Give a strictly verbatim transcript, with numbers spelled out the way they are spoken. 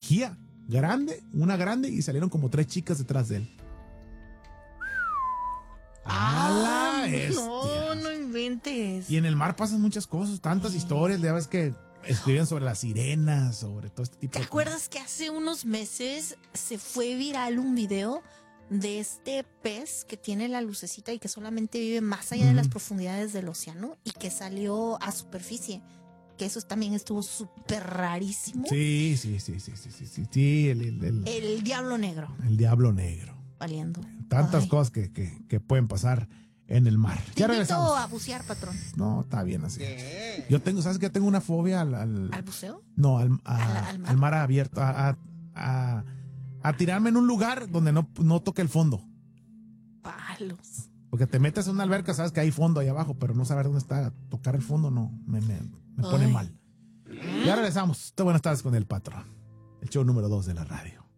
energía grande, una grande, y salieron como tres chicas detrás de él. Ah, ¡Hala! no, no inventes. Y en el mar pasan muchas cosas, tantas historias, ya ves que escriben sobre las sirenas, sobre todo este tipo ¿Te de acuerdas que hace unos meses se fue viral un video de este pez que tiene la lucecita y que solamente vive más allá de las profundidades del océano y que salió a superficie? Que eso también estuvo súper rarísimo. Sí, sí, sí, sí, sí, sí, sí, sí, el, el, el, El diablo negro. el diablo negro. Valiendo. Tantas Ay. cosas que, que, que pueden pasar en el mar. Te Ya invito regresamos. a bucear, patrón. No, está bien así. Yo tengo, ¿sabes qué? Tengo una fobia al... ¿Al, ¿Al buceo? No, al, a- ¿Al- al mar? al mar abierto. A, a, a, a tirarme en un lugar donde no, no toque el fondo. Palos. Porque te metes en una alberca, sabes que hay fondo ahí abajo, pero no saber dónde está. Tocar el fondo no, me, me, me pone Ay. mal. Ya regresamos. Buenas tardes con el patrón. El show número dos de la radio.